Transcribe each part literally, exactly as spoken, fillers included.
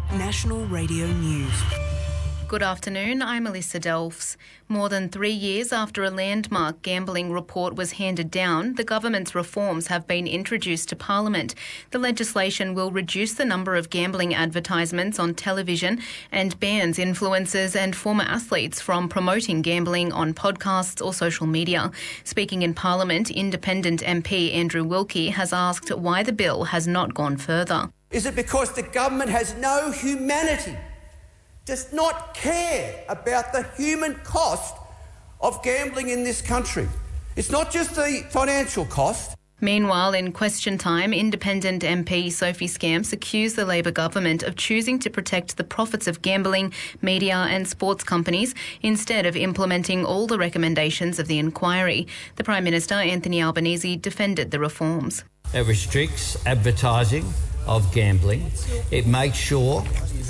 National Radio News. Good afternoon, I'm Alyssa Delfs. More than three years after a landmark gambling report was handed down, the government's reforms have been introduced to Parliament. The legislation will reduce the number of gambling advertisements on television and bans influencers and former athletes from promoting gambling on podcasts or social media. Speaking in Parliament, Independent M P Andrew Wilkie has asked why the bill has not gone further. Is it because the government has no humanity? Does not care about the human cost of gambling in this country? It's not just the financial cost. Meanwhile, in question time, Independent M P Sophie Scamps accused the Labor government of choosing to protect the profits of gambling, media and sports companies instead of implementing all the recommendations of the inquiry. The Prime Minister, Anthony Albanese, defended the reforms. It restricts advertising of gambling. It makes sure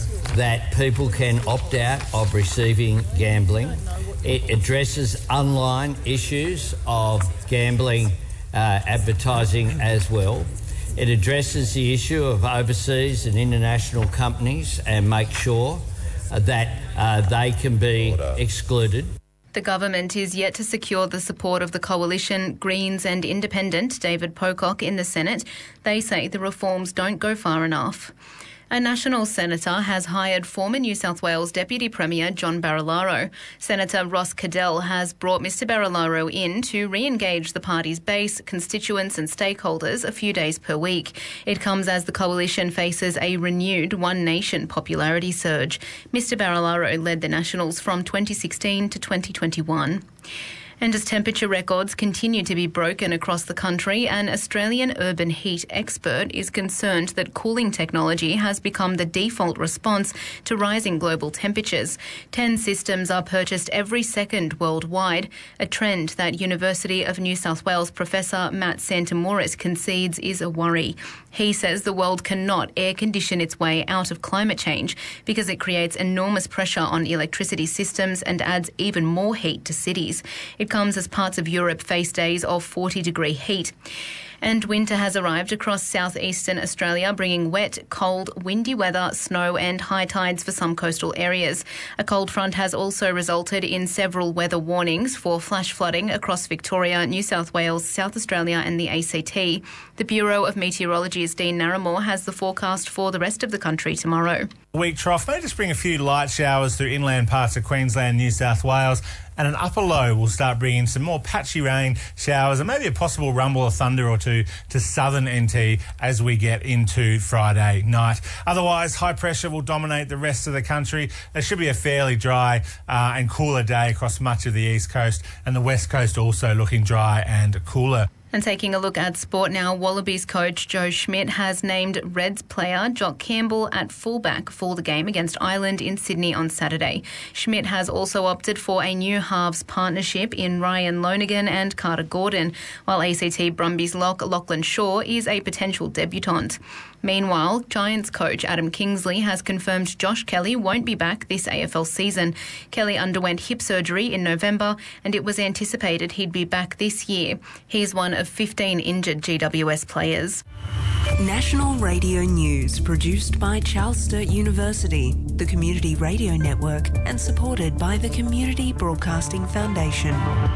that people can opt out of receiving gambling. It addresses online issues of gambling uh, advertising as well. It addresses the issue of overseas and international companies and makes sure uh, that uh, they can be excluded. The government is yet to secure the support of the Coalition, Greens and Independent David Pocock in the Senate. They say the reforms don't go far enough. A National Senator has hired former New South Wales Deputy Premier John Barilaro. Senator Ross Cadell has brought Mr Barilaro in to re-engage the party's base, constituents and stakeholders a few days per week. It comes as the coalition faces a renewed One Nation popularity surge. Mr Barilaro led the Nationals from twenty sixteen to twenty twenty-one. And as temperature records continue to be broken across the country, an Australian urban heat expert is concerned that cooling technology has become the default response to rising global temperatures. Ten systems are purchased every second worldwide, a trend that University of New South Wales Professor Matt Santamoris concedes is a worry. He says the world cannot air condition its way out of climate change because it creates enormous pressure on electricity systems and adds even more heat to cities. It comes as parts of Europe face days of forty degree heat. And winter has arrived across southeastern Australia, bringing wet, cold, windy weather, snow and high tides for some coastal areas. A cold front has also resulted in several weather warnings for flash flooding across Victoria, New South Wales, South Australia and the A C T. The Bureau of Meteorology's Dean Narramore has the forecast for the rest of the country tomorrow. Weak trough may just bring a few light showers through inland parts of Queensland, New South Wales, and an upper low will start bringing some more patchy rain showers and maybe a possible rumble of thunder or two to southern N T as we get into Friday night. Otherwise, high pressure will dominate the rest of the country. There should be a fairly dry uh, and cooler day across much of the east coast, and the west coast also looking dry and cooler. And taking a look at sport now, Wallabies coach Joe Schmidt has named Reds player Jock Campbell at fullback for the game against Ireland in Sydney on Saturday. Schmidt has also opted for a new halves partnership in Ryan Lonergan and Carter Gordon, while A C T Brumbies lock Lachlan Shaw is a potential debutant. Meanwhile, Giants coach Adam Kingsley has confirmed Josh Kelly won't be back this A F L season. Kelly underwent hip surgery in November and it was anticipated he'd be back this year. He's one of fifteen injured G W S players. National Radio News, produced by Charles Sturt University, the Community Radio Network, and supported by the Community Broadcasting Foundation.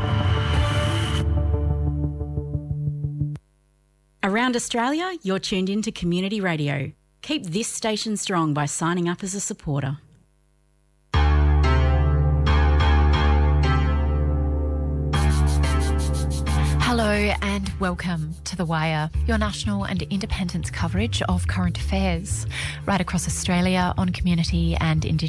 Around Australia, you're tuned in to Community Radio. Keep this station strong by signing up as a supporter. Hello and welcome to The Wire, your national and independence coverage of current affairs right across Australia on Community and Indigenous